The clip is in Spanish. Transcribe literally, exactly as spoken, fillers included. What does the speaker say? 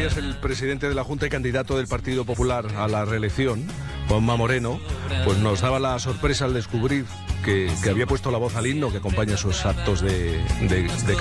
días el presidente de la Junta y candidato del Partido Popular a la reelección, Juanma Moreno, pues nos daba la sorpresa al descubrir que, que había puesto la voz al himno que acompaña sus actos de, de, de